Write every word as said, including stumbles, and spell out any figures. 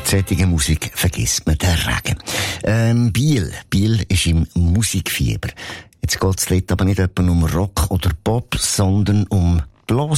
solcher Musik vergisst man den Regen. Ähm, Biel. Biel ist im Musikfieber. Jetzt geht es dort aber nicht etwa um Rock oder Pop, sondern um Blas